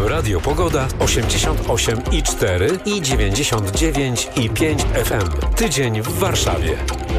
Radio Pogoda 88,4 i 99,5 FM. Tydzień w Warszawie.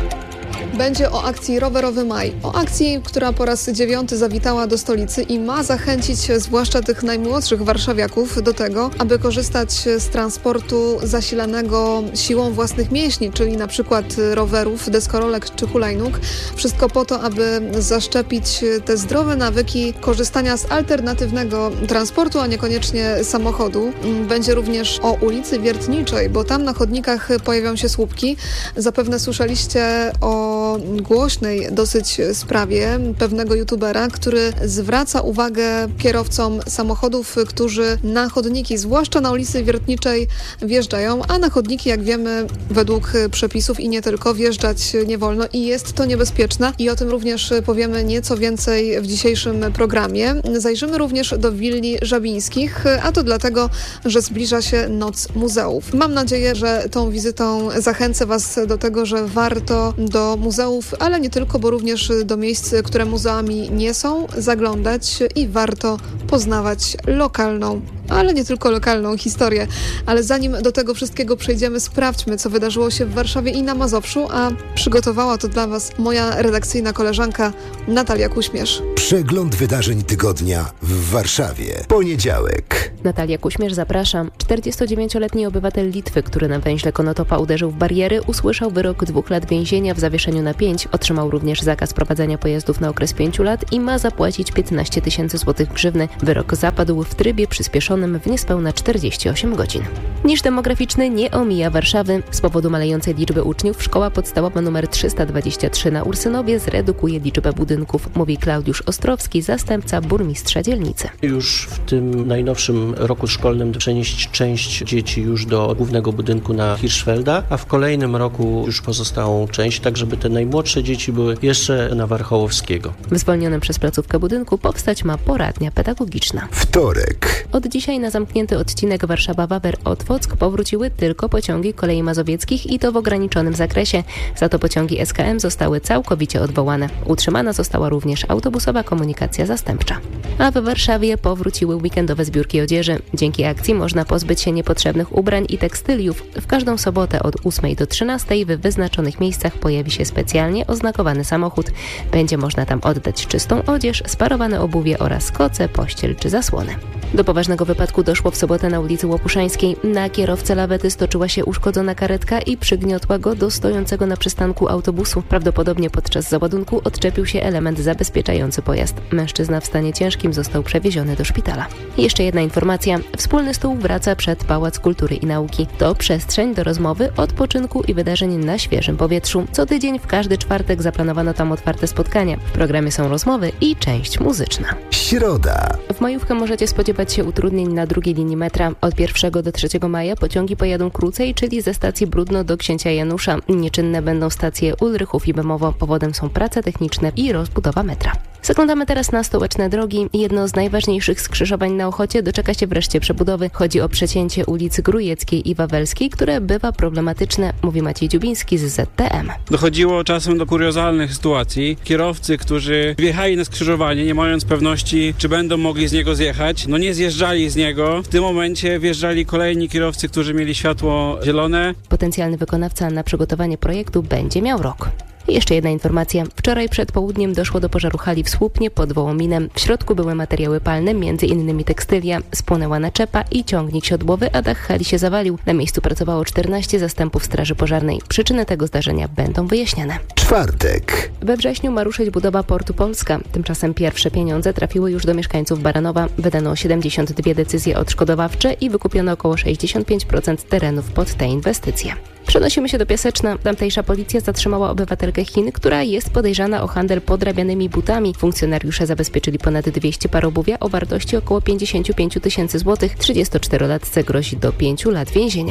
Będzie o akcji Rowerowy Maj. O akcji, która po raz 9 zawitała do stolicy i ma zachęcić zwłaszcza tych najmłodszych warszawiaków do tego, aby korzystać z transportu zasilanego siłą własnych mięśni, czyli na przykład rowerów, deskorolek czy hulajnóg. Wszystko po to, aby zaszczepić te zdrowe nawyki korzystania z alternatywnego transportu, a niekoniecznie samochodu. Będzie również o ulicy Wiertniczej, bo tam na chodnikach pojawią się słupki. Zapewne słyszeliście o głośnej dosyć sprawie pewnego youtubera, który zwraca uwagę kierowcom samochodów, którzy na chodniki, zwłaszcza na ulicy Wiertniczej, wjeżdżają, a na chodniki, jak wiemy, według przepisów i nie tylko, wjeżdżać nie wolno i jest to niebezpieczne i o tym również powiemy nieco więcej w dzisiejszym programie. Zajrzymy również do willi żabińskich, a to dlatego, że zbliża się Noc Muzeów. Mam nadzieję, że tą wizytą zachęcę Was do tego, że warto do muzeów, ale nie tylko, bo również do miejsc, które muzeami nie są, zaglądać i warto poznawać lokalną, ale nie tylko lokalną historię. Ale zanim do tego wszystkiego przejdziemy, sprawdźmy, co wydarzyło się w Warszawie i na Mazowszu, a przygotowała to dla Was moja redakcyjna koleżanka Natalia Kuśmierz. Przegląd wydarzeń tygodnia w Warszawie. Poniedziałek. Natalia Kuśmierz, zapraszam. 49-letni obywatel Litwy, który na węźle Konotopa uderzył w bariery, usłyszał wyrok 2 lat więzienia w zawieszeniu na 5. Otrzymał również zakaz prowadzenia pojazdów na okres 5 lat i ma zapłacić 15 000 złotych grzywny. Wyrok zapadł w trybie przyspieszonym w niespełna 48 godzin. Niż demograficzny nie omija Warszawy. Z powodu malejącej liczby uczniów szkoła podstawowa nr 323 na Ursynowie zredukuje liczbę budynków, mówi Klaudiusz Ostrowski, zastępca burmistrza dzielnicy. Już w tym najnowszym roku szkolnym przenieść część dzieci już do głównego budynku na Hirschfelda, a w kolejnym roku już pozostałą część, tak żeby te najmłodsze dzieci były jeszcze na Warchołowskiego. W zwolnionym przez placówkę budynku powstać ma poradnia pedagogiczna. Wtorek. Od dzisiaj na zamknięty odcinek Warszawa-Wawer-Otwock powróciły tylko pociągi kolei mazowieckich i to w ograniczonym zakresie. Za to pociągi SKM zostały całkowicie odwołane. Utrzymana została również autobusowa komunikacja zastępcza. A w Warszawie powróciły weekendowe zbiórki odzieży. Dzięki akcji można pozbyć się niepotrzebnych ubrań i tekstyliów. W każdą sobotę od 8 do 13 w wyznaczonych miejscach pojawi się specjalnie oznakowany samochód. Będzie można tam oddać czystą odzież, sparowane obuwie oraz koce, pościel czy zasłony. Do poważnego wypadku doszło w sobotę na ulicy Łopuszańskiej. Na kierowcę lawety stoczyła się uszkodzona karetka i przygniotła go do stojącego na przystanku autobusu. Prawdopodobnie podczas załadunku odczepił się element zabezpieczający pojazd. Mężczyzna w stanie ciężkim został przewieziony do szpitala. I jeszcze jedna informacja. Wspólny stół wraca przed Pałac Kultury i Nauki. To przestrzeń do rozmowy, odpoczynku i wydarzeń na świeżym powietrzu. Co tydzień w każdy czwartek zaplanowano tam otwarte spotkania. W programie są rozmowy i część muzyczna. Środa. W majówkę możecie spodziewać się utrudnień na drugiej linii metra. Od 1 do 3 maja pociągi pojadą krócej, czyli ze stacji Brudno do Księcia Janusza. Nieczynne będą stacje Ulrychów i Bemowo. Powodem są prace techniczne i rozbudowa metra. Zaglądamy teraz na stołeczne drogi. Jedno z najważniejszych skrzyżowań na Ochocie doczeka się wreszcie przebudowy. Chodzi o przecięcie ulicy Grujeckiej i Wawelskiej, które bywa problematyczne, mówi Maciej Dziubiński z ZTM. Dochodziło czasem do kuriozalnych sytuacji. Kierowcy, którzy wjechali na skrzyżowanie, nie mając pewności, czy będą mogli z niego zjechać, nie zjeżdżali z niego. W tym momencie wjeżdżali kolejni kierowcy, którzy mieli światło zielone. Potencjalny wykonawca na przygotowanie projektu będzie miał rok. I jeszcze jedna informacja. Wczoraj przed południem doszło do pożaru hali w Słupnie pod Wołominem. W środku były materiały palne, m.in. tekstylia. Spłonęła naczepa i ciągnik siodłowy, a dach hali się zawalił. Na miejscu pracowało 14 zastępów straży pożarnej. Przyczyny tego zdarzenia będą wyjaśniane. Czwartek. We wrześniu ma ruszyć budowa Portu Polska. Tymczasem pierwsze pieniądze trafiły już do mieszkańców Baranowa. Wydano 72 decyzje odszkodowawcze i wykupiono około 65% terenów pod te inwestycje. Przenosimy się do Piaseczna. Tamtejsza policja zatrzymała obywatelkę Chin, która jest podejrzana o handel podrabianymi butami. Funkcjonariusze zabezpieczyli ponad 200 par obuwia o wartości około 55 000 złotych. 34-latce grozi do 5 lat więzienia.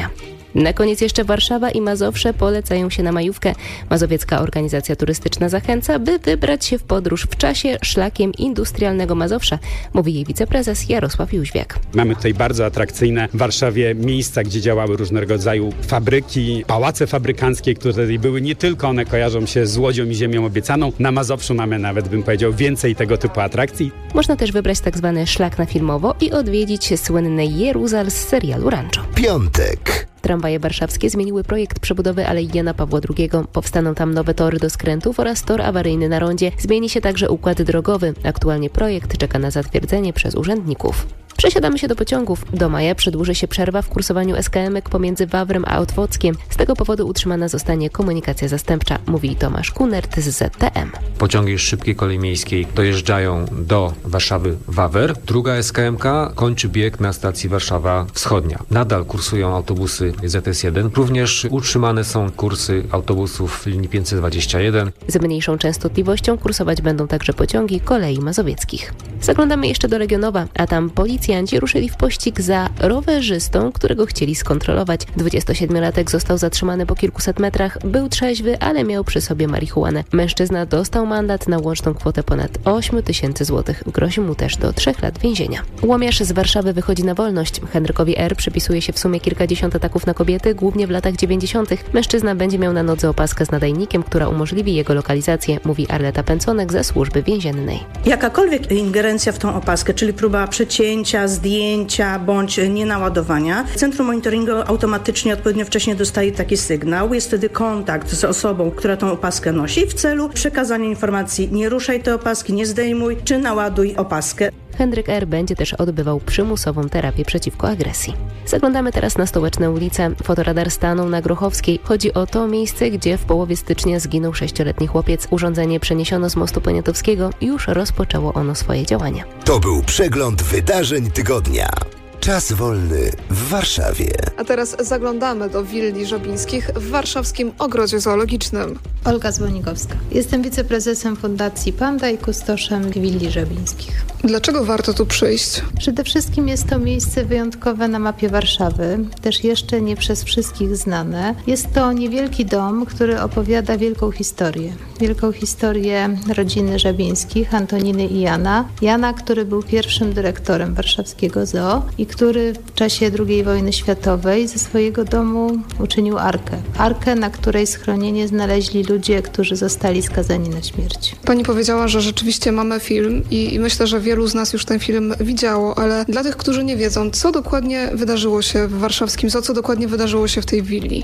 Na koniec jeszcze Warszawa i Mazowsze polecają się na majówkę. Mazowiecka Organizacja Turystyczna zachęca, by wybrać się w podróż w czasie szlakiem industrialnego Mazowsza, mówi jej wiceprezes Jarosław Jóźwiak. Mamy tutaj bardzo atrakcyjne w Warszawie miejsca, gdzie działały różnego rodzaju fabryki, pałace fabrykanckie, które tutaj były. Nie tylko one kojarzą się z Łodzią i Ziemią Obiecaną. Na Mazowszu mamy nawet, bym powiedział, więcej tego typu atrakcji. Można też wybrać tak zwany szlak na filmowo i odwiedzić słynny Jeruzal z serialu Rancho. Piątek. Tramwaje warszawskie zmieniły projekt przebudowy Alei Jana Pawła II. Powstaną tam nowe tory do skrętów oraz tor awaryjny na rondzie. Zmieni się także układ drogowy. Aktualnie projekt czeka na zatwierdzenie przez urzędników. Przesiadamy się do pociągów. Do maja przedłuży się przerwa w kursowaniu SKM-ek pomiędzy Wawrem a Otwockiem. Z tego powodu utrzymana zostanie komunikacja zastępcza, mówi Tomasz Kunert z ZTM. Pociągi szybkiej kolei miejskiej dojeżdżają do Warszawy Wawer. Druga SKM-ka kończy bieg na stacji Warszawa Wschodnia. Nadal kursują autobusy ZS1. Również utrzymane są kursy autobusów linii 521. Z mniejszą częstotliwością kursować będą także pociągi kolei mazowieckich. Zaglądamy jeszcze do Legionowa, a tam policjanci ruszyli w pościg za rowerzystą, którego chcieli skontrolować. 27-latek został zatrzymany po kilkuset metrach, był trzeźwy, ale miał przy sobie marihuanę. Mężczyzna dostał mandat na łączną kwotę ponad 8 000 złotych. Grozi mu też do 3 lat więzienia. Łomiarz z Warszawy wychodzi na wolność. Henrykowi R. przypisuje się w sumie kilkadziesiąt ataków na kobiety, głównie w latach 90. Mężczyzna będzie miał na nodze opaskę z nadajnikiem, która umożliwi jego lokalizację, mówi Arleta Pęconek ze Służby Więziennej. Jakakolwiek ingerencja w tą opaskę, czyli próba przecięcia, zdjęcia bądź nienaładowania, centrum monitoringu automatycznie odpowiednio wcześnie dostaje taki sygnał. Jest wtedy kontakt z osobą, która tą opaskę nosi w celu przekazania informacji: nie ruszaj tej opaski, nie zdejmuj, czy naładuj opaskę. Henryk R. będzie też odbywał przymusową terapię przeciwko agresji. Zaglądamy teraz na stołeczne ulice. Fotoradar stanął na Grochowskiej. Chodzi o to miejsce, gdzie w połowie stycznia zginął 6-letni chłopiec. Urządzenie przeniesiono z mostu Poniatowskiego i już rozpoczęło ono swoje działania. To był przegląd wydarzeń tygodnia. Czas wolny w Warszawie. A teraz zaglądamy do willi żabińskich w warszawskim Ogrodzie Zoologicznym. Olga Złonikowska. Jestem wiceprezesem Fundacji Panda i kustoszem willi żabińskich. Dlaczego warto tu przyjść? Przede wszystkim jest to miejsce wyjątkowe na mapie Warszawy, też jeszcze nie przez wszystkich znane. Jest to niewielki dom, który opowiada wielką historię. Wielką historię rodziny żabińskich, Antoniny i Jana. Jana, który był pierwszym dyrektorem warszawskiego zoo i który w czasie II wojny światowej ze swojego domu uczynił arkę. Arkę, na której schronienie znaleźli ludzie, którzy zostali skazani na śmierć. Pani powiedziała, że rzeczywiście mamy film i myślę, że wielu z nas już ten film widziało, ale dla tych, którzy nie wiedzą, co dokładnie wydarzyło się w warszawskim zoo, co dokładnie wydarzyło się w tej willi? W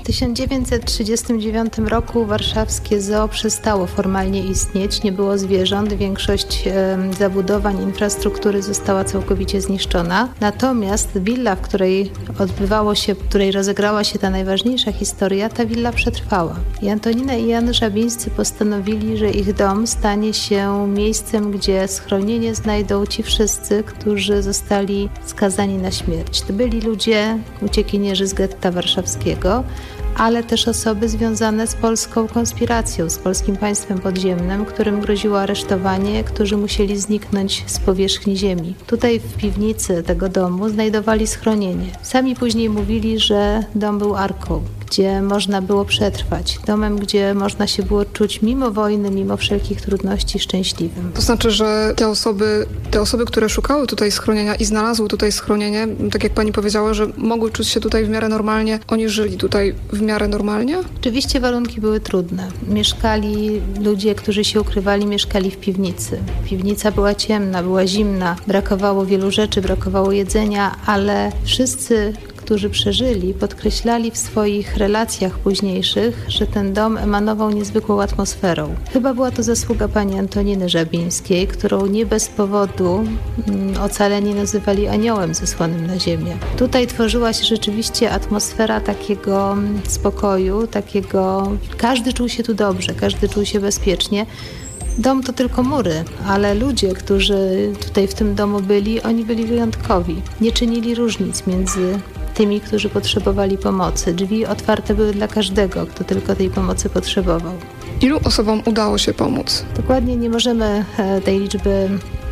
1939 roku warszawskie zoo przestało formalnie istnieć, nie było zwierząt, większość zabudowań, infrastruktury została całkowicie zniszczona. Natomiast willa, w której w której rozegrała się ta najważniejsza historia, ta willa przetrwała. I Antonina i Jan Żabińscy postanowili, że ich dom stanie się miejscem, gdzie schronienie znajdą ci wszyscy, którzy zostali skazani na śmierć. To byli ludzie, uciekinierzy z getta warszawskiego, ale też osoby związane z polską konspiracją, z polskim państwem podziemnym, którym groziło aresztowanie, którzy musieli zniknąć z powierzchni ziemi. Tutaj w piwnicy tego domu znajdowali schronienie. Sami później mówili, że dom był arką, gdzie można było przetrwać, domem, gdzie można się było czuć mimo wojny, mimo wszelkich trudności szczęśliwym. To znaczy, że te osoby, które szukały tutaj schronienia i znalazły tutaj schronienie, tak jak pani powiedziała, że mogły czuć się tutaj w miarę normalnie, oni żyli tutaj w miarę normalnie? Oczywiście warunki były trudne. Mieszkali ludzie, którzy się ukrywali, mieszkali w piwnicy. Piwnica była ciemna, była zimna, brakowało wielu rzeczy, brakowało jedzenia, ale wszyscy, którzy przeżyli, podkreślali w swoich relacjach późniejszych, że ten dom emanował niezwykłą atmosferą. Chyba była to zasługa pani Antoniny Żabińskiej, którą nie bez powodu ocaleni nazywali aniołem zesłanym na ziemię. Tutaj tworzyła się rzeczywiście atmosfera takiego spokoju, każdy czuł się tu dobrze, każdy czuł się bezpiecznie. Dom to tylko mury, ale ludzie, którzy tutaj w tym domu byli, oni byli wyjątkowi. Nie czynili różnic między tymi, którzy potrzebowali pomocy. Drzwi otwarte były dla każdego, kto tylko tej pomocy potrzebował. Ilu osobom udało się pomóc? Dokładnie nie możemy tej liczby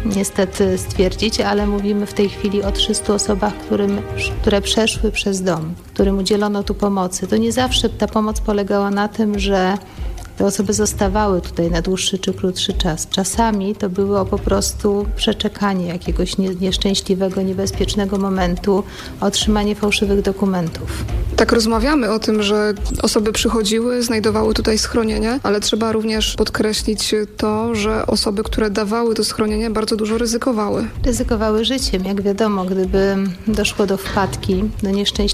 niestety stwierdzić, ale mówimy w tej chwili o 300 osobach, które przeszły przez dom, którym udzielono tu pomocy. To nie zawsze ta pomoc polegała na tym, że te osoby zostawały tutaj na dłuższy czy krótszy czas. Czasami to było po prostu przeczekanie jakiegoś nieszczęśliwego, niebezpiecznego momentu, otrzymanie fałszywych dokumentów. Tak rozmawiamy o tym, że osoby przychodziły, znajdowały tutaj schronienie, ale trzeba również podkreślić to, że osoby, które dawały to schronienie, bardzo dużo ryzykowały. Ryzykowały życiem. Jak wiadomo, gdyby doszło do wpadki, do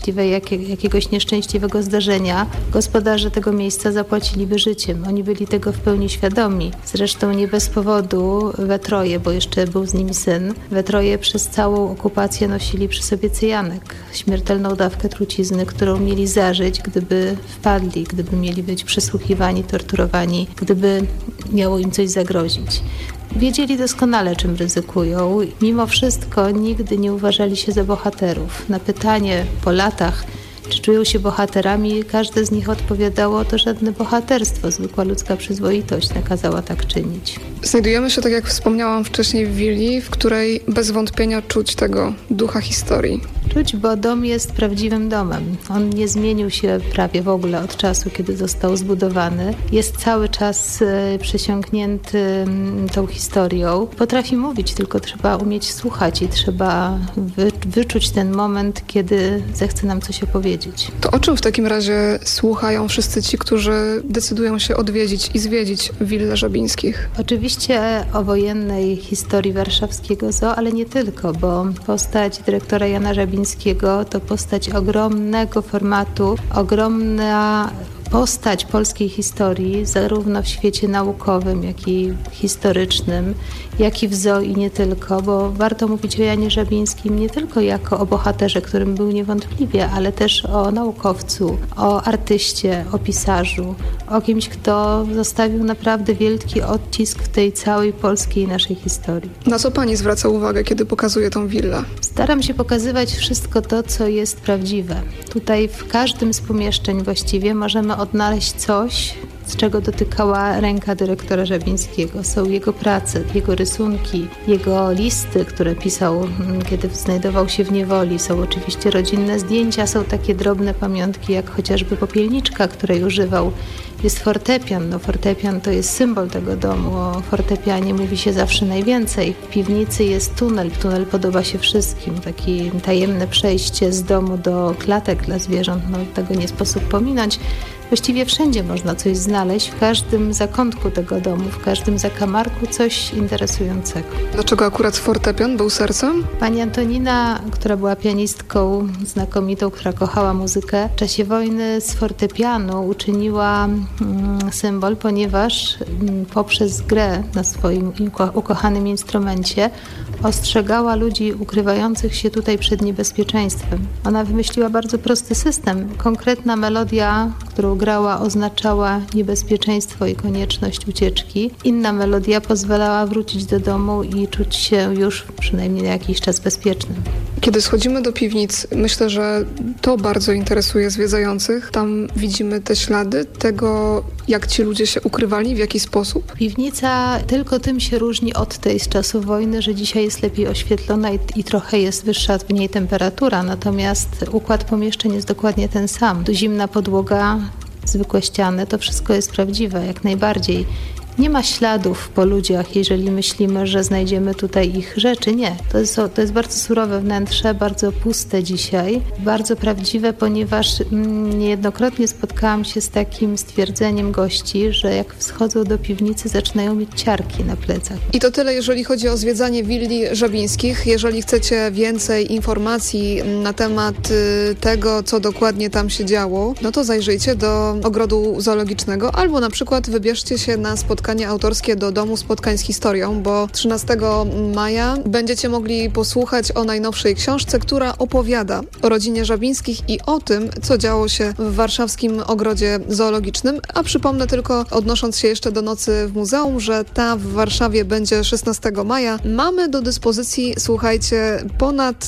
jakiegoś nieszczęśliwego zdarzenia, gospodarze tego miejsca zapłaciliby życiem. Oni byli tego w pełni świadomi. Zresztą nie bez powodu we troje, bo jeszcze był z nimi syn, we troje przez całą okupację nosili przy sobie cyjanek, śmiertelną dawkę trucizny, którą mieli zażyć, gdyby wpadli, gdyby mieli być przesłuchiwani, torturowani, gdyby miało im coś zagrozić. Wiedzieli doskonale, czym ryzykują. Mimo wszystko nigdy nie uważali się za bohaterów. Na pytanie po latach, czy czują się bohaterami, każde z nich odpowiadało, to żadne bohaterstwo, zwykła ludzka przyzwoitość nakazała tak czynić. Znajdujemy się, tak jak wspomniałam wcześniej, w willi, w której bez wątpienia czuć tego ducha historii. Czuć, bo dom jest prawdziwym domem. On nie zmienił się prawie w ogóle od czasu, kiedy został zbudowany. Jest cały czas przesiąknięty tą historią. Potrafi mówić, tylko trzeba umieć słuchać i trzeba wyczuć ten moment, kiedy zechce nam coś opowiedzieć. To o czym w takim razie słuchają wszyscy ci, którzy decydują się odwiedzić i zwiedzić willę Żabińskich? Oczywiście o wojennej historii warszawskiego zoo, ale nie tylko, bo postać dyrektora Jana Żabińskiego to postać ogromnego formatu, ogromna postać polskiej historii, zarówno w świecie naukowym, jak i historycznym, jak i w zoo i nie tylko, bo warto mówić o Janie Żabińskim nie tylko jako o bohaterze, którym był niewątpliwie, ale też o naukowcu, o artyście, o pisarzu, o kimś, kto zostawił naprawdę wielki odcisk w tej całej polskiej naszej historii. Na co pani zwraca uwagę, kiedy pokazuje tą willę? Staram się pokazywać wszystko to, co jest prawdziwe. Tutaj w każdym z pomieszczeń właściwie możemy odnaleźć coś, z czego dotykała ręka dyrektora Żabińskiego. Są jego prace, jego rysunki, jego listy, które pisał, kiedy znajdował się w niewoli. Są oczywiście rodzinne zdjęcia, są takie drobne pamiątki, jak chociażby popielniczka, której używał. Jest fortepian. No, fortepian to jest symbol tego domu. O fortepianie mówi się zawsze najwięcej. W piwnicy jest tunel. Tunel podoba się wszystkim. Takie tajemne przejście z domu do klatek dla zwierząt. No, tego nie sposób pominąć. Właściwie wszędzie można coś znaleźć, w każdym zakątku tego domu, w każdym zakamarku coś interesującego. Dlaczego akurat fortepian był sercem? Pani Antonina, która była pianistką znakomitą, która kochała muzykę, w czasie wojny z fortepianu uczyniła symbol, ponieważ poprzez grę na swoim ukochanym instrumencie ostrzegała ludzi ukrywających się tutaj przed niebezpieczeństwem. Ona wymyśliła bardzo prosty system. Konkretna melodia, którą grała, oznaczała niebezpieczeństwo i konieczność ucieczki. Inna melodia pozwalała wrócić do domu i czuć się już przynajmniej na jakiś czas bezpiecznym. Kiedy schodzimy do piwnic, myślę, że to bardzo interesuje zwiedzających. Tam widzimy te ślady tego, jak ci ludzie się ukrywali, w jaki sposób. Piwnica tylko tym się różni od tej z czasu wojny, że dzisiaj jest lepiej oświetlona i trochę jest wyższa w niej temperatura, natomiast układ pomieszczeń jest dokładnie ten sam. Zimna podłoga, zwykłe ściany, to wszystko jest prawdziwe, jak najbardziej. Nie ma śladów po ludziach, jeżeli myślimy, że znajdziemy tutaj ich rzeczy. Nie. To jest bardzo surowe wnętrze, bardzo puste dzisiaj, bardzo prawdziwe, ponieważ niejednokrotnie spotkałam się z takim stwierdzeniem gości, że jak wschodzą do piwnicy, zaczynają mieć ciarki na plecach. I to tyle, jeżeli chodzi o zwiedzanie willi Żabińskich. Jeżeli chcecie więcej informacji na temat tego, co dokładnie tam się działo, no to zajrzyjcie do ogrodu zoologicznego albo na przykład wybierzcie się na spotkanie autorskie do Domu Spotkań z Historią, bo 13 maja będziecie mogli posłuchać o najnowszej książce, która opowiada o rodzinie Żabińskich i o tym, co działo się w warszawskim ogrodzie zoologicznym. A przypomnę tylko, odnosząc się jeszcze do Nocy w Muzeum, że ta w Warszawie będzie 16 maja. Mamy do dyspozycji, słuchajcie, ponad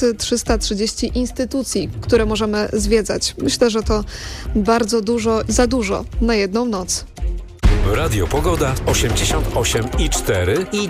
330 instytucji, które możemy zwiedzać. Myślę, że to bardzo dużo, za dużo na jedną noc. Radio Pogoda 88,4 i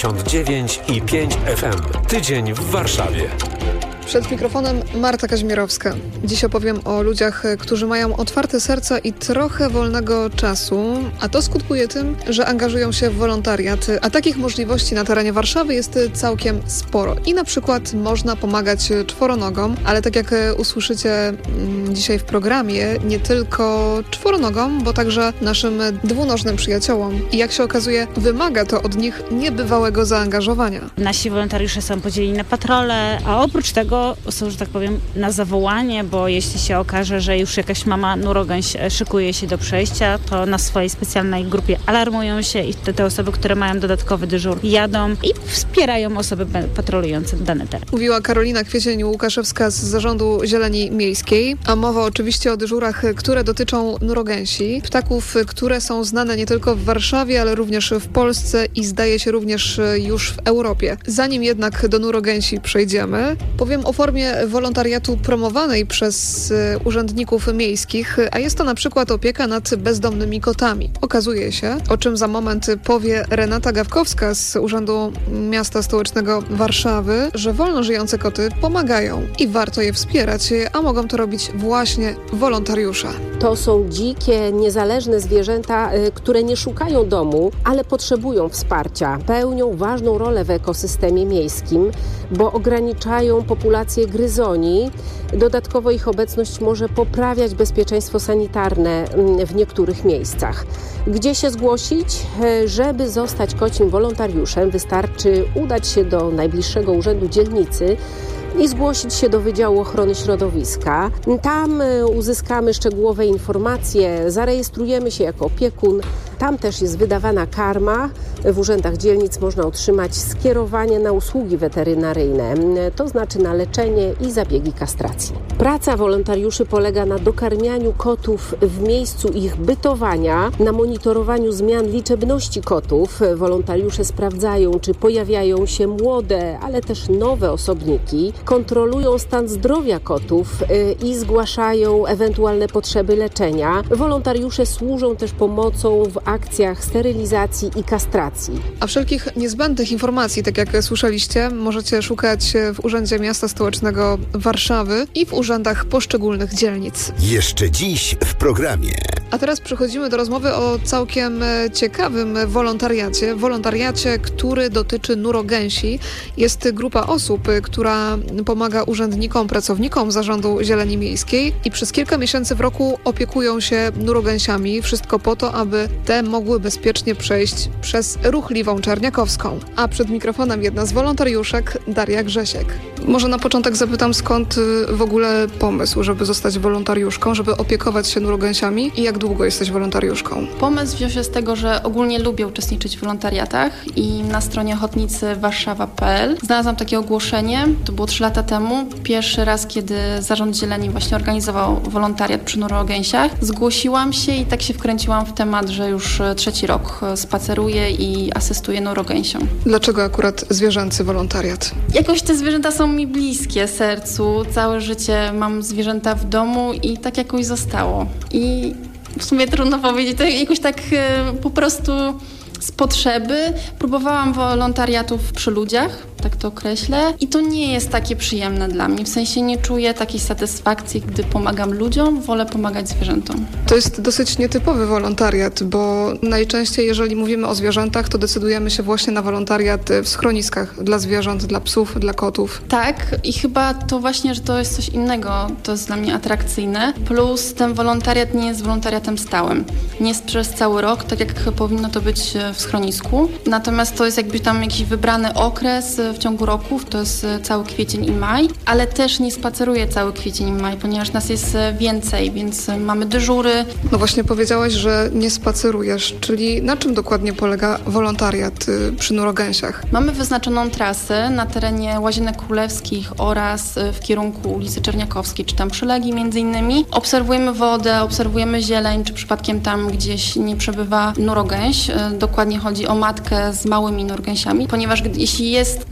99,5 FM. Tydzień w Warszawie. Przed mikrofonem Marta Kaźmierowska. Dziś opowiem o ludziach, którzy mają otwarte serca i trochę wolnego czasu, a to skutkuje tym, że angażują się w wolontariat, a takich możliwości na terenie Warszawy jest całkiem sporo. I na przykład można pomagać czworonogom, ale tak jak usłyszycie dzisiaj w programie, nie tylko czworonogom, bo także naszym dwunożnym przyjaciołom. I jak się okazuje, wymaga to od nich niebywałego zaangażowania. Nasi wolontariusze są podzieleni na patrole, a oprócz tego są, że tak powiem, na zawołanie, bo jeśli się okaże, że już jakaś mama nurogęś szykuje się do przejścia, to na swojej specjalnej grupie alarmują się i te osoby, które mają dodatkowy dyżur, jadą i wspierają osoby patrolujące dany teren. Mówiła Karolina Kwiecień-Łukaszewska z Zarządu Zieleni Miejskiej, a mowa oczywiście o dyżurach, które dotyczą nurogęsi, ptaków, które są znane nie tylko w Warszawie, ale również w Polsce i zdaje się również już w Europie. Zanim jednak do nurogęsi przejdziemy, powiem o formie wolontariatu promowanej przez urzędników miejskich, a jest to na przykład opieka nad bezdomnymi kotami. Okazuje się, o czym za moment powie Renata Gawkowska z Urzędu Miasta Stołecznego Warszawy, że wolno żyjące koty pomagają i warto je wspierać, a mogą to robić właśnie wolontariusze. To są dzikie, niezależne zwierzęta, które nie szukają domu, ale potrzebują wsparcia. Pełnią ważną rolę w ekosystemie miejskim, bo ograniczają populację gryzoni. Dodatkowo ich obecność może poprawiać bezpieczeństwo sanitarne w niektórych miejscach. Gdzie się zgłosić? Żeby zostać kocim wolontariuszem, wystarczy udać się do najbliższego urzędu dzielnicy i zgłosić się do Wydziału Ochrony Środowiska. Tam uzyskamy szczegółowe informacje, zarejestrujemy się jako opiekun. Tam też jest wydawana karma. W urzędach dzielnic można otrzymać skierowanie na usługi weterynaryjne, to znaczy na leczenie i zabiegi kastracji. Praca wolontariuszy polega na dokarmianiu kotów w miejscu ich bytowania, na monitorowaniu zmian liczebności kotów. Wolontariusze sprawdzają, czy pojawiają się młode, ale też nowe osobniki, kontrolują stan zdrowia kotów i zgłaszają ewentualne potrzeby leczenia. Wolontariusze służą też pomocą w akcjach sterylizacji i kastracji. A wszelkich niezbędnych informacji, tak jak słyszeliście, możecie szukać w Urzędzie Miasta Stołecznego Warszawy i w urzędach poszczególnych dzielnic. Jeszcze dziś w programie. A teraz przechodzimy do rozmowy o całkiem ciekawym wolontariacie, który dotyczy nurogęsi. Jest grupa osób, która pomaga urzędnikom, pracownikom Zarządu Zieleni Miejskiej i przez kilka miesięcy w roku opiekują się nurogęsiami. Wszystko po to, aby te mogły bezpiecznie przejść przez ruchliwą Czerniakowską. A przed mikrofonem jedna z wolontariuszek, Daria Grzesiek. Może na początek zapytam, skąd w ogóle pomysł, żeby zostać wolontariuszką, żeby opiekować się nurogęsiami i jak długo jesteś wolontariuszką? Pomysł wziął się z tego, że ogólnie lubię uczestniczyć w wolontariatach i na stronie ochotnicywarszawa.pl znalazłam takie ogłoszenie, to było 3 lata temu, pierwszy raz, kiedy Zarząd Zieleni właśnie organizował wolontariat przy nurogęsiach. Zgłosiłam się i tak się wkręciłam w temat, że już 3. rok spaceruję i asystuję nurogęsiom. Dlaczego akurat zwierzęcy wolontariat? Jakoś te zwierzęta są mi bliskie sercu. Całe życie mam zwierzęta w domu i tak jakoś zostało. I w sumie trudno powiedzieć, to jakoś tak po prostu z potrzeby. Próbowałam wolontariatów przy ludziach, tak to określę. I to nie jest takie przyjemne dla mnie. W sensie nie czuję takiej satysfakcji, gdy pomagam ludziom, wolę pomagać zwierzętom. To jest dosyć nietypowy wolontariat, bo najczęściej, jeżeli mówimy o zwierzętach, to decydujemy się właśnie na wolontariat w schroniskach dla zwierząt, dla psów, dla kotów. Tak, i chyba to właśnie, że to jest coś innego, to jest dla mnie atrakcyjne. Plus ten wolontariat nie jest wolontariatem stałym. Nie jest przez cały rok, tak jak powinno to być w schronisku. Natomiast to jest jakby tam jakiś wybrany okres w ciągu roku, to jest cały kwiecień i maj, ale też nie spaceruję cały kwiecień i maj, ponieważ nas jest więcej, więc mamy dyżury. No właśnie powiedziałaś, że nie spacerujesz, czyli na czym dokładnie polega wolontariat przy nurogęsiach? Mamy wyznaczoną trasę na terenie Łazienek Królewskich oraz w kierunku ulicy Czerniakowskiej, czy tam przy Legii między innymi. Obserwujemy wodę, obserwujemy zieleń, czy przypadkiem tam gdzieś nie przebywa nurogęś. Dokładnie chodzi o matkę z małymi nurogęsiami, ponieważ jeśli jest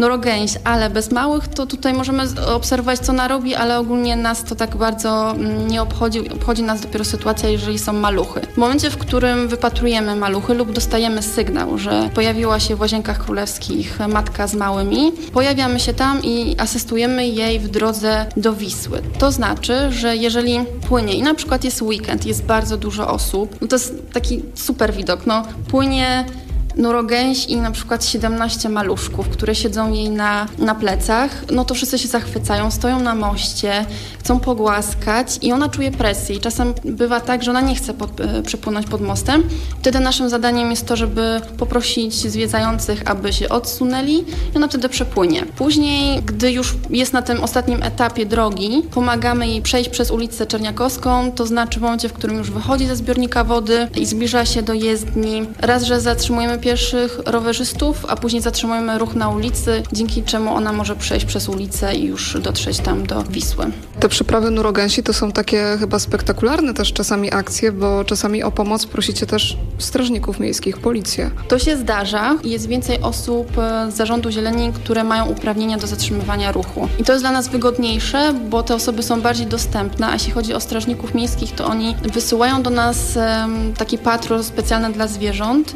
nurogęś, ale bez małych, to tutaj możemy obserwować, co ona robi, ale ogólnie nas to tak bardzo nie obchodzi. Obchodzi nas dopiero sytuacja, jeżeli są maluchy. W momencie, w którym wypatrujemy maluchy lub dostajemy sygnał, że pojawiła się w Łazienkach Królewskich matka z małymi, pojawiamy się tam i asystujemy jej w drodze do Wisły. To znaczy, że jeżeli płynie i na przykład jest weekend, jest bardzo dużo osób, no to jest taki super widok, płynie nurogęś i na przykład 17 maluszków, które siedzą jej na plecach, no to wszyscy się zachwycają, stoją na moście, chcą pogłaskać i ona czuje presję i czasem bywa tak, że ona nie chce przepłynąć pod mostem. Wtedy naszym zadaniem jest to, żeby poprosić zwiedzających, aby się odsunęli i ona wtedy przepłynie. Później, gdy już jest na tym ostatnim etapie drogi, pomagamy jej przejść przez ulicę Czerniakowską, to znaczy w momencie, w którym już wychodzi ze zbiornika wody i zbliża się do jezdni. Raz, że zatrzymujemy pierwszych rowerzystów, a później zatrzymujemy ruch na ulicy, dzięki czemu ona może przejść przez ulicę i już dotrzeć tam do Wisły. Te przeprawy nurogęsi to są takie chyba spektakularne też czasami akcje, bo czasami o pomoc prosicie też strażników miejskich, policję. To się zdarza i jest więcej osób z Zarządu Zieleni, które mają uprawnienia do zatrzymywania ruchu. I to jest dla nas wygodniejsze, bo te osoby są bardziej dostępne, a jeśli chodzi o strażników miejskich, to oni wysyłają do nas taki patrol specjalny dla zwierząt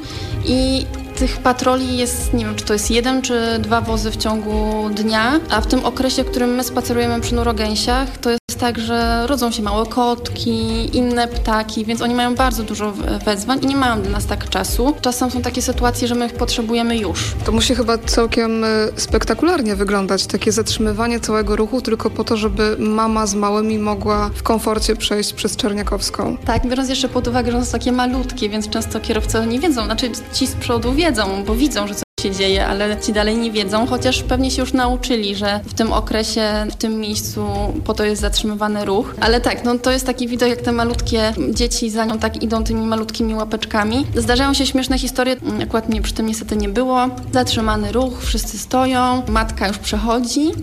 i tych patroli jest, nie wiem, czy to jest 1 czy 2 wozy w ciągu dnia, a w tym okresie, w którym my spacerujemy przy nurogęsiach, to jest tak, że rodzą się małe kotki, inne ptaki, więc oni mają bardzo dużo wezwań i nie mają dla nas tak czasu. Czasem są takie sytuacje, że my ich potrzebujemy już. To musi chyba całkiem spektakularnie wyglądać, takie zatrzymywanie całego ruchu tylko po to, żeby mama z małymi mogła w komforcie przejść przez Czerniakowską. Tak, biorąc jeszcze pod uwagę, że one są takie malutkie, więc często kierowcy nie wiedzą, znaczy ci z przodu wiedzą, bo widzą, że się dzieje, ale ci dalej nie wiedzą, chociaż pewnie się już nauczyli, że w tym okresie, w tym miejscu po to jest zatrzymywany ruch. Ale tak, to jest taki widok, jak te malutkie dzieci za nią tak idą tymi malutkimi łapeczkami. Zdarzają się śmieszne historie, akurat mnie przy tym niestety nie było. Zatrzymany ruch, wszyscy stoją, matka już przechodzi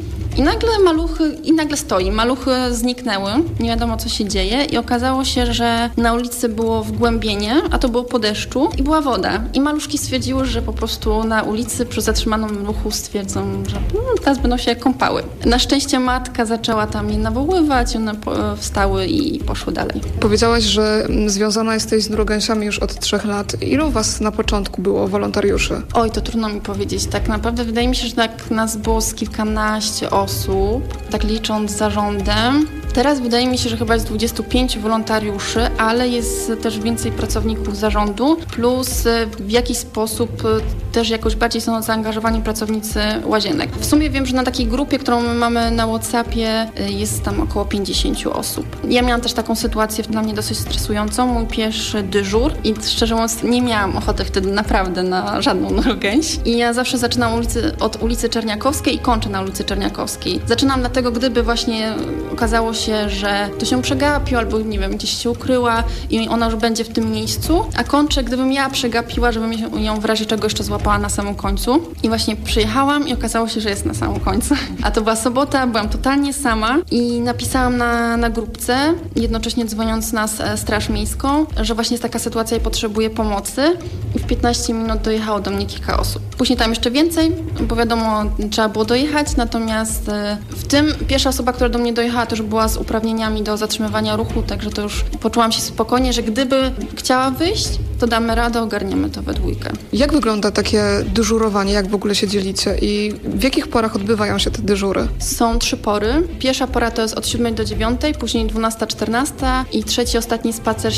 i nagle stoi. Maluchy zniknęły, nie wiadomo co się dzieje i okazało się, że na ulicy było wgłębienie, a to było po deszczu i była woda. I maluszki stwierdziły, że po prostu na ulicy przy zatrzymanym ruchu stwierdzą, że teraz będą się kąpały. Na szczęście matka zaczęła tam je nawoływać, one wstały i poszły dalej. Powiedziałaś, że związana jesteś z nurogęsiami już od 3 lat. Ilu was na początku było wolontariuszy? Oj, to trudno mi powiedzieć. Tak naprawdę wydaje mi się, że tak nas było z kilkanaście osób, tak licząc zarządem. Teraz wydaje mi się, że chyba jest 25 wolontariuszy, ale jest też więcej pracowników zarządu, plus w jakiś sposób też jakoś bardziej są zaangażowani pracownicy Łazienek. W sumie wiem, że na takiej grupie, którą my mamy na WhatsAppie, jest tam około 50 osób. Ja miałam też taką sytuację dla mnie dosyć stresującą, mój pierwszy dyżur i szczerze mówiąc nie miałam ochoty wtedy naprawdę na żadną nurogęś. I ja zawsze zaczynam od ulicy Czerniakowskiej i kończę na ulicy Czerniakowskiej. Zaczynam dlatego, gdyby właśnie okazało się, że to się przegapił albo nie wiem, gdzieś się ukryła i ona już będzie w tym miejscu, a kończę, gdybym ja przegapiła, żebym ją w razie czego jeszcze złapała na samym końcu. I właśnie przyjechałam i okazało się, że jest na samym końcu. A to była sobota, byłam totalnie sama i napisałam na grupce, jednocześnie dzwoniąc na Straż Miejską, że właśnie jest taka sytuacja i potrzebuję pomocy. I w 15 minut dojechało do mnie kilka osób. Później tam jeszcze więcej, bo wiadomo, trzeba było dojechać, natomiast w tym pierwsza osoba, która do mnie dojechała, to już była z uprawnieniami do zatrzymywania ruchu, także to już poczułam się spokojnie, że gdyby chciała wyjść, to damy radę, ogarniemy to we dwójkę. Jak wygląda takie dyżurowanie? Jak w ogóle się dzielicie? I w jakich porach odbywają się te dyżury? Są 3 pory. Pierwsza pora to jest od 7 do 9, później 12-14 i trzeci, ostatni spacer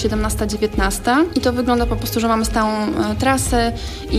17-19. I to wygląda po prostu, że mamy stałą trasę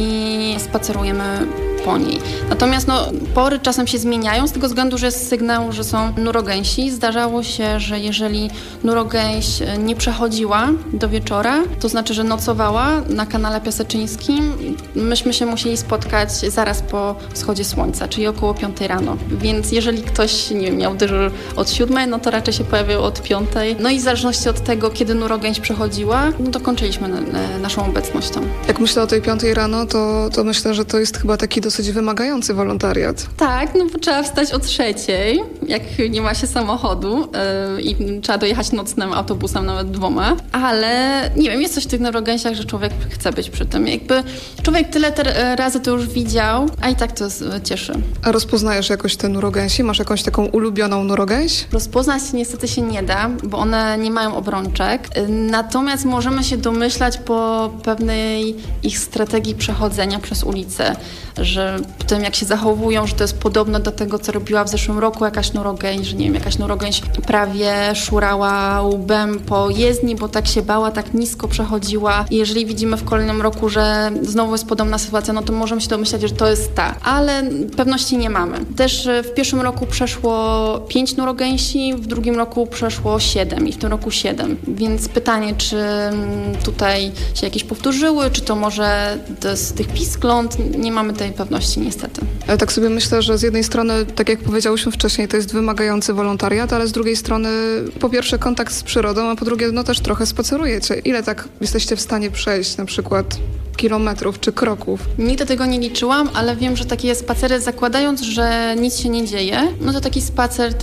i spacerujemy po niej. Natomiast pory czasem się zmieniają z tego względu, że jest sygnał, że są nurogęsi. Zdarzało się, że jeżeli nurogęś nie przechodziła do wieczora, to znaczy, że nocowała na kanale Piaseczyńskim, myśmy się musieli spotkać zaraz po wschodzie słońca, czyli około 5 rano. Więc jeżeli ktoś, nie wiem, miał dyżur od 7, to raczej się pojawił od 5. I w zależności od tego, kiedy nurogęś przechodziła, to kończyliśmy naszą obecnością. Jak myślę o tej 5 rano, to myślę, że to jest chyba taki dosyć wymagający wolontariat. Tak, no bo trzeba wstać o 3:00, jak nie ma się samochodu i trzeba dojechać nocnym autobusem, nawet 2. Ale nie wiem, jest coś w tych neurogęsiach, że człowiek chce być przy tym. Jakby człowiek tyle razy to już widział, a i tak to cieszy. A rozpoznajesz jakoś te nurogęsi? Masz jakąś taką ulubioną nurogęś? Rozpoznać niestety się nie da, bo one nie mają obrączek. Natomiast możemy się domyślać po pewnej ich strategii przechodzenia przez ulicę, że po tym jak się zachowują, że to jest podobne do tego, co robiła w zeszłym roku jakaś nurogęś, że nie wiem, jakaś nurogęś prawie szurała łbem po jezdni, bo tak się bała, tak nisko przechodziła. I jeżeli widzimy w kolejnym roku, że znowu jest podobna sytuacja, no to możemy się domyślać, że to jest ta. Ale pewności nie mamy. Też w pierwszym roku przeszło 5 nurogęsi, w drugim roku przeszło 7 i w tym roku 7. Więc pytanie, czy tutaj się jakieś powtórzyły, czy to może z tych piskląt, nie mamy tej pewności niestety. Ale tak sobie myślę, że z jednej strony, tak jak powiedziałyśmy wcześniej, to jest wymagający wolontariat, ale z drugiej strony po pierwsze kontakt z przyrodą, a po drugie no też trochę spacerujecie. Ile tak jesteście w stanie przejść na przykład kilometrów czy kroków? Nigdy tego nie liczyłam, ale wiem, że takie spacery, zakładając, że nic się nie dzieje, no to taki spacer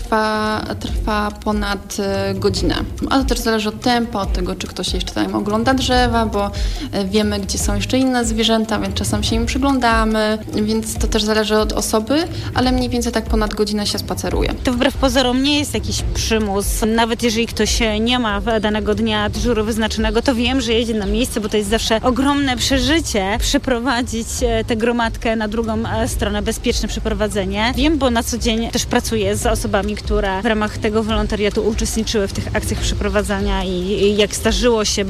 trwa ponad godzinę. Ale to też zależy od tempa, od tego, czy ktoś jeszcze tam ogląda drzewa, bo wiemy, gdzie są jeszcze inne zwierzęta, więc czasem się im przyglądamy, więc to też zależy od osoby, ale mniej więcej tak ponad godzinę się spaceruje. To wbrew pozorom nie jest jakiś przymus. Nawet jeżeli ktoś nie ma danego dnia dyżuru wyznaczonego, to wiem, że jedzie na miejsce, bo to jest zawsze ogromne przeżycie przeprowadzić tę gromadkę na drugą stronę, bezpieczne przeprowadzenie. Wiem, bo na co dzień też pracuję z osobami, które w ramach tego wolontariatu uczestniczyły w tych akcjach przeprowadzania i jak zdarzyło się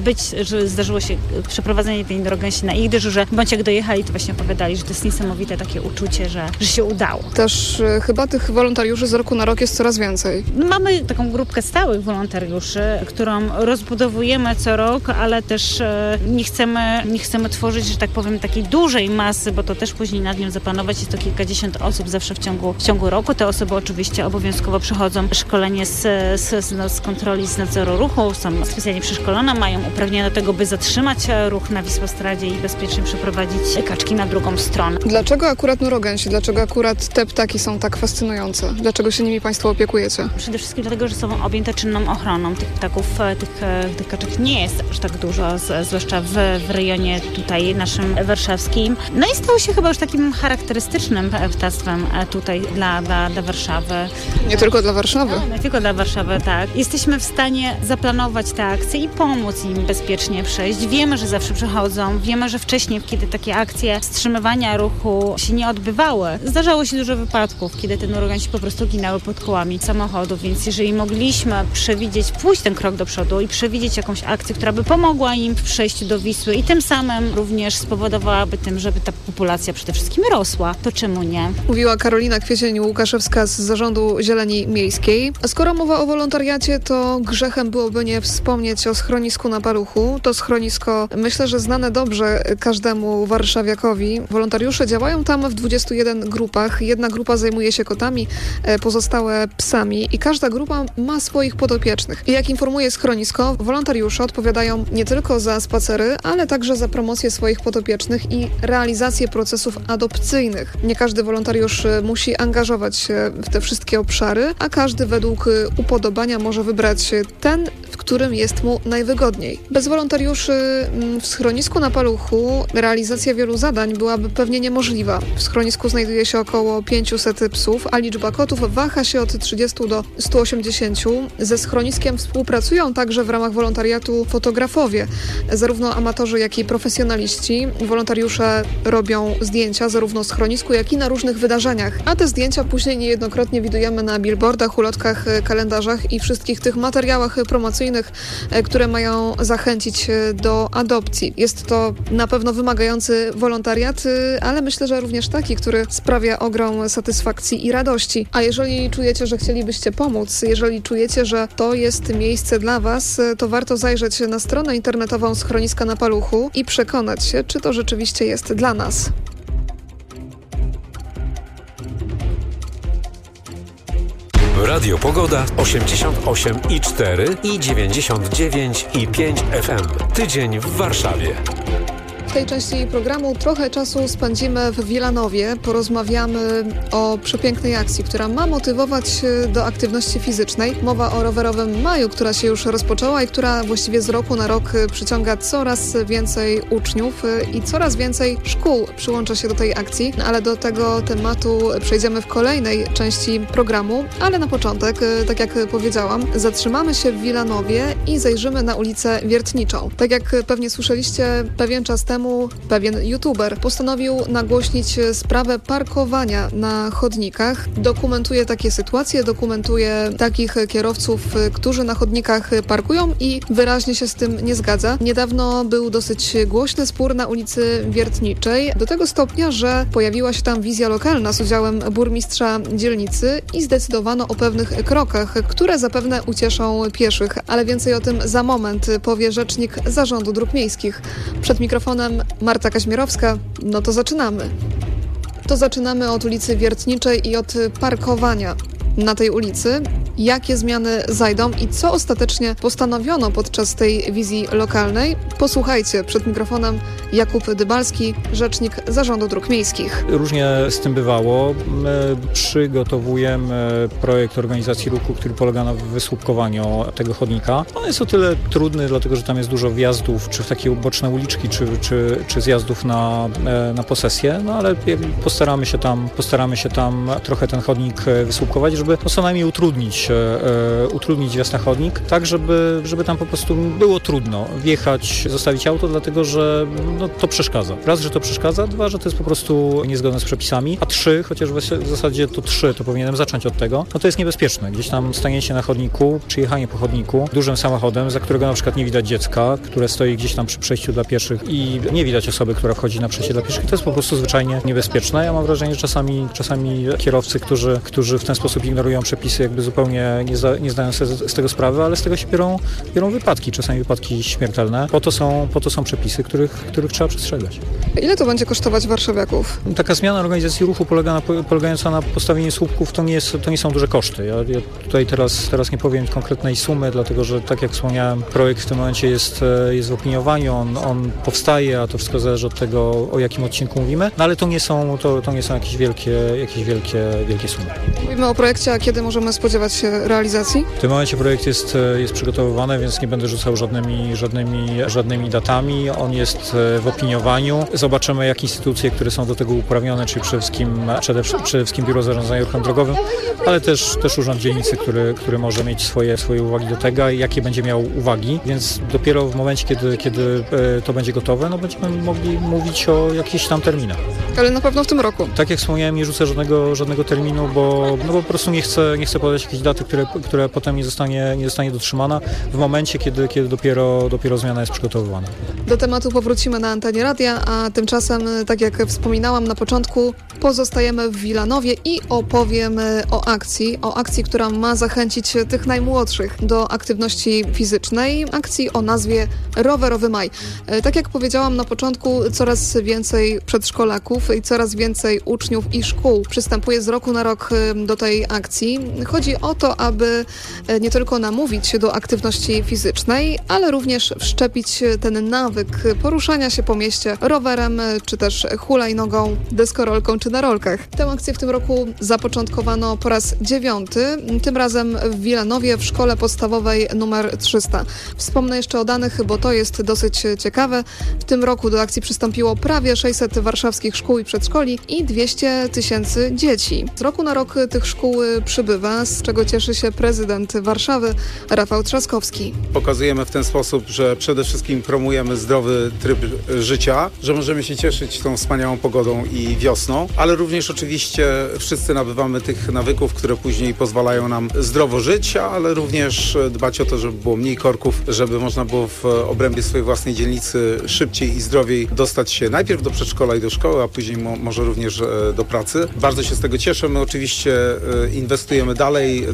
przeprowadzenie tej nurogęsi na ich dyżurze, bądź jak dojechali, to właśnie opowiadali, że to jest niesamowite takie uczucie, że się udało. Też chyba tych wolontariuszy z roku na rok jest coraz więcej. Mamy taką grupkę stałych wolontariuszy, którą rozbudowujemy co rok, ale też nie chcemy tworzyć, że tak powiem, takiej dużej masy, bo to też później nad nią zapanować. Jest to kilkadziesiąt osób zawsze w ciągu roku. Te osoby oczywiście obowiązkowo przechodzą szkolenie z kontroli, z nadzoru ruchu, są specjalnie przeszkolone, mają uprawnienia do tego, by zatrzymać ruch na Wisłostradzie i bezpiecznie przeprowadzić kaczki na drugą stronę. Dlaczego akurat nurogęsi? Dlaczego akurat te ptaki są tak fascynujące? Dlaczego się nimi Państwo opiekujecie? Przede wszystkim dlatego, że są objęte czynną ochroną. Tych ptaków, tych kaczek nie jest aż tak dużo, zwłaszcza w rejonie tutaj naszym warszawskim. No i stało się chyba już takim charakterystycznym ptactwem tutaj dla Warszawy. Nie tylko dla Warszawy? Nie tylko dla Warszawy, tak. Jesteśmy w stanie zaplanować te akcje i pomóc im bezpiecznie przejść. Wiemy, że zawsze przechodzą. Wiemy, że wcześniej, kiedy takie akcje wstrzymywania ruchu się nie odbywały, zdarzało się dużo wypadków, kiedy te nurogęsi po prostu ginęły pod kołami samochodów, więc jeżeli mogliśmy pójść ten krok do przodu i przewidzieć jakąś akcję, która by pomogła im w przejściu do Wisły i tym samym również spowodowałaby tym, żeby ta populacja przede wszystkim rosła, to czemu nie? Mówiła Karolina Kwiecień-Łukaszewska z Zarządu Zieleni Miejskiej. A skoro mowa o wolontariacie, to grzechem byłoby nie wspomnieć o schronisku na Paluchu. To schronisko, myślę, że znane dobrze każdemu warszawiakowi. Wolontariusze działają tam w 21 grupach. Jedna grupa zajmuje się kotami, pozostałe psami i każda grupa ma swoich podopiecznych. I jak informuje schronisko, wolontariusze odpowiadają nie tylko za spacery, ale także za promocję swoich podopiecznych i realizację procesów adopcyjnych. Nie każdy wolontariusz musi angażować się w te wszystkie obszary, a każdy według upodobania może wybrać ten, w którym jest mu najwygodniej. Bez wolontariuszy w schronisku na Paluchu realizacja wielu zadań byłaby pewnie niemożliwa. W schronisku znajduje się około 500 psów, a liczba kotów waha się od 30 do 180. Ze schroniskiem współpracują także w ramach wolontariatu fotografowie, zarówno amatorzy, jak i profesjonaliści. Wolontariusze robią zdjęcia zarówno w schronisku, jak i na różnych wydarzeniach, a te zdjęcia później niejednokrotnie widujemy na billboardach, ulotkach, kalendarzach i wszystkich tych materiałach promocyjnych, które mają zachęcić do adopcji. Jest to na pewno wymagający wolontariat, ale myślę, że również taki, który sprawia ogrom satysfakcji i radości. A jeżeli czujecie, że chcielibyście pomóc, jeżeli czujecie, że to jest miejsce dla Was, to warto zajrzeć na stronę internetową Schroniska na Paluchu i przekonać się, czy to rzeczywiście jest dla nas. Radio Pogoda 88,4 i 99,5 FM. Tydzień w Warszawie. W tej części programu trochę czasu spędzimy w Wilanowie. Porozmawiamy o przepięknej akcji, która ma motywować do aktywności fizycznej. Mowa o rowerowym maju, która się już rozpoczęła i która właściwie z roku na rok przyciąga coraz więcej uczniów i coraz więcej szkół przyłącza się do tej akcji. Ale do tego tematu przejdziemy w kolejnej części programu. Ale na początek, tak jak powiedziałam, zatrzymamy się w Wilanowie i zajrzymy na ulicę Wiertniczą. Tak jak pewnie słyszeliście, pewien czas temu pewien youtuber postanowił nagłośnić sprawę parkowania na chodnikach. Dokumentuje takie sytuacje, dokumentuje takich kierowców, którzy na chodnikach parkują i wyraźnie się z tym nie zgadza. Niedawno był dosyć głośny spór na ulicy Wiertniczej, do tego stopnia, że pojawiła się tam wizja lokalna z udziałem burmistrza dzielnicy i zdecydowano o pewnych krokach, które zapewne ucieszą pieszych, ale więcej o tym za moment powie rzecznik Zarządu Dróg Miejskich. Przed mikrofonem Marta Kaźmierowska. No to zaczynamy. Zaczynamy od ulicy Wiertniczej i od parkowania na tej ulicy. Jakie zmiany zajdą i co ostatecznie postanowiono podczas tej wizji lokalnej? Posłuchajcie, przed mikrofonem Jakub Dybalski, rzecznik Zarządu Dróg Miejskich. Różnie z tym bywało. My przygotowujemy projekt organizacji ruchu, który polega na wysłupkowaniu tego chodnika. On jest o tyle trudny, dlatego że tam jest dużo wjazdów, czy w takie boczne uliczki, czy zjazdów na posesję, no ale postaramy się tam trochę ten chodnik wysłupkować, żeby co najmniej utrudnić wjazd na chodnik, tak żeby tam po prostu było trudno wjechać, zostawić auto, dlatego że to przeszkadza. Raz, że to przeszkadza, dwa, że to jest po prostu niezgodne z przepisami, a trzy, chociaż w zasadzie to powinienem zacząć od tego, to jest niebezpieczne. Gdzieś tam staniecie na chodniku, przyjechanie po chodniku dużym samochodem, za którego na przykład nie widać dziecka, które stoi gdzieś tam przy przejściu dla pieszych i nie widać osoby, która wchodzi na przejście dla pieszych, to jest po prostu zwyczajnie niebezpieczne. Ja mam wrażenie, że czasami kierowcy, którzy w ten sposób ignorują przepisy, jakby zupełnie nie zdają sobie z tego sprawy, ale z tego się biorą wypadki, czasami wypadki śmiertelne. Po to są przepisy, których trzeba przestrzegać. Ile to będzie kosztować warszawiaków? Taka zmiana organizacji ruchu polegająca na postawieniu słupków to nie są duże koszty. Ja tutaj teraz nie powiem konkretnej sumy, dlatego że tak jak wspomniałem, projekt w tym momencie jest w opiniowaniu, on powstaje, a to wszystko zależy od tego, o jakim odcinku mówimy, no ale to nie są jakieś wielkie sumy. Mówimy o projekcie, a kiedy możemy spodziewać się realizacji? W tym momencie projekt jest przygotowywany, więc nie będę rzucał żadnymi datami. On jest w opiniowaniu. Zobaczymy, jak instytucje, które są do tego uprawnione, czyli przede wszystkim Biuro Zarządzania Ruchem Drogowym, ale też Urząd Dzielnicy, który może mieć swoje uwagi do tego i jakie będzie miał uwagi, więc dopiero w momencie, kiedy to będzie gotowe, będziemy mogli mówić o jakichś tam terminach. Ale na pewno w tym roku. Tak jak wspomniałem, nie rzucę żadnego terminu, bo po prostu nie chcę podać jakiejś daty, która potem nie zostanie dotrzymana w momencie, kiedy dopiero zmiana jest przygotowywana. Do tematu powrócimy na antenie radia, a tymczasem, tak jak wspominałam na początku, pozostajemy w Wilanowie i opowiemy o akcji, która ma zachęcić tych najmłodszych do aktywności fizycznej, akcji o nazwie Rowerowy Maj. Tak jak powiedziałam na początku, coraz więcej przedszkolaków i coraz więcej uczniów i szkół przystępuje z roku na rok do tej akcji. Chodzi o to, aby nie tylko namówić do aktywności fizycznej, ale również wszczepić ten nawyk poruszania się po mieście rowerem, czy też hulajnogą, deskorolką, czy na rolkach. Tę akcję w tym roku zapoczątkowano po raz 9, tym razem w Wilanowie w szkole podstawowej nr 300. Wspomnę jeszcze o danych, bo to jest dosyć ciekawe. W tym roku do akcji przystąpiło prawie 600 warszawskich szkół i przedszkoli i 200 000 dzieci. Z roku na rok tych szkół przybywa, z czego cieszy się prezydent Warszawy Rafał Trzaskowski. Pokazujemy w ten sposób, że przede wszystkim promujemy zdrowy tryb życia, że możemy się cieszyć tą wspaniałą pogodą i wiosną, ale również oczywiście wszyscy nabywamy tych nawyków, które później pozwalają nam zdrowo żyć, ale również dbać o to, żeby było mniej korków, żeby można było w obrębie swojej własnej dzielnicy szybciej i zdrowiej dostać się najpierw do przedszkola i do szkoły, a później może również do pracy. Bardzo się z tego cieszę. My oczywiście inwestujemy dalej,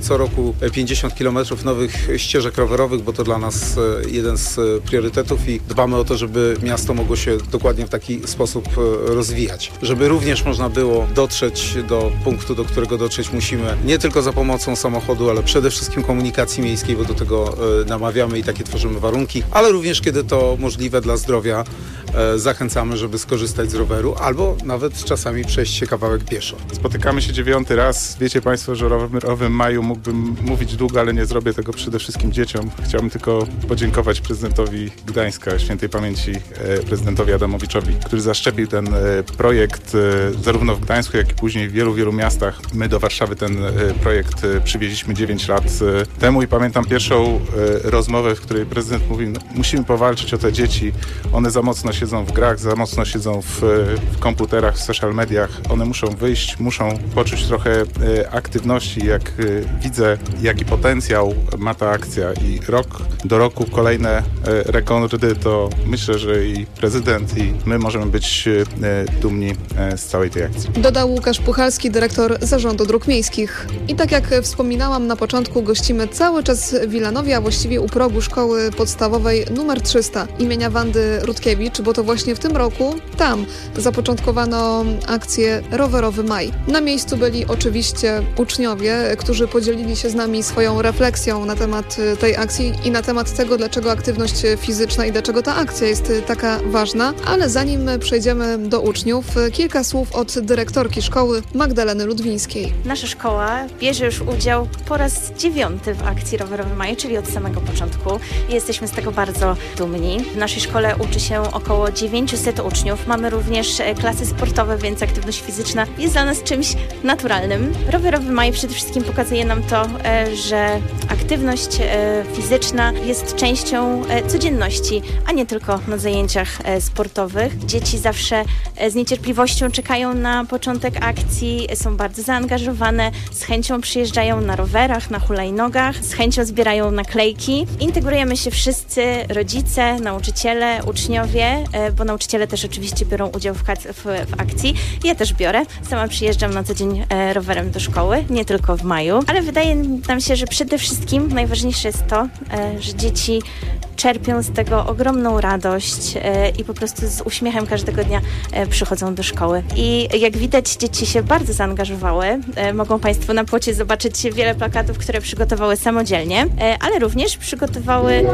co roku 50 km nowych ścieżek rowerowych, bo to dla nas jeden z priorytetów i dbamy o to, żeby miasto mogło się dokładnie w taki sposób rozwijać. Żeby również można było dotrzeć do punktu, do którego dotrzeć musimy, nie tylko za pomocą samochodu, ale przede wszystkim komunikacji miejskiej, bo do tego namawiamy i takie tworzymy warunki, ale również kiedy to możliwe dla zdrowia, zachęcamy, żeby skorzystać z roweru albo nawet czasami przejść się kawałek pieszo. Spotykamy się 9. raz. Wiecie Państwo, że o rowerowym maju mógłbym mówić długo, ale nie zrobię tego przede wszystkim dzieciom. Chciałbym tylko podziękować prezydentowi Gdańska, świętej pamięci prezydentowi Adamowiczowi, który zaszczepił ten projekt zarówno w Gdańsku, jak i później w wielu miastach. My do Warszawy ten projekt przywieźliśmy 9 lat temu i pamiętam pierwszą rozmowę, w której prezydent mówił, no, musimy powalczyć o te dzieci. One za mocno siedzą w grach, za mocno siedzą w komputerach, w social mediach. One muszą wyjść, muszą poczuć trochę aktywności. Jak widzę, jaki potencjał ma ta akcja i rok do roku kolejne rekordy, to myślę, że i prezydent, i my możemy być dumni z całej tej akcji. Dodał Łukasz Puchalski, dyrektor Zarządu Dróg Miejskich. I tak jak wspominałam na początku, gościmy cały czas w Wilanowie, a właściwie u progu szkoły podstawowej nr 300 imienia Wandy Rutkiewicz, bo to właśnie w tym roku tam zapoczątkowano akcję Rowerowy Maj. Na miejscu byli oczywiście uczniowie, którzy podzielili się z nami swoją refleksją na temat tej akcji i na temat tego, dlaczego aktywność fizyczna i dlaczego ta akcja jest taka ważna. Ale zanim przejdziemy do uczniów, kilka słów od dyrektorki szkoły Magdaleny Ludwińskiej. Nasza szkoła bierze już udział po raz 9 w akcji Rowerowy Maj, czyli od samego początku. Jesteśmy z tego bardzo dumni. W naszej szkole uczy się około 900 uczniów. Mamy również klasy sportowe, więc aktywność fizyczna jest dla nas czymś naturalnym. Rowerowy Maj przede wszystkim pokazuje nam to, że aktywność fizyczna jest częścią codzienności, a nie tylko na zajęciach sportowych. Dzieci zawsze z niecierpliwością czekają na początek akcji, są bardzo zaangażowane, z chęcią przyjeżdżają na rowerach, na hulajnogach, z chęcią zbierają naklejki. Integrujemy się wszyscy, rodzice, nauczyciele, uczniowie, bo nauczyciele też oczywiście biorą udział w akcji. Ja też biorę. Sama przyjeżdżam na co dzień rowerem do szkoły, nie tylko w maju, ale wydaje nam się, że przede wszystkim najważniejsze jest to, że dzieci czerpią z tego ogromną radość i po prostu z uśmiechem każdego dnia przychodzą do szkoły. I jak widać, dzieci się bardzo zaangażowały. Mogą Państwo na płocie zobaczyć wiele plakatów, które przygotowały samodzielnie, ale również przygotowały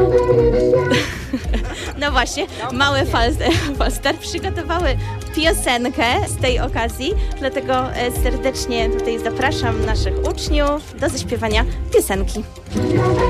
no właśnie, mały Falstar przygotowały piosenkę z tej okazji, dlatego serdecznie tutaj zapraszam naszych uczniów do zaśpiewania piosenki.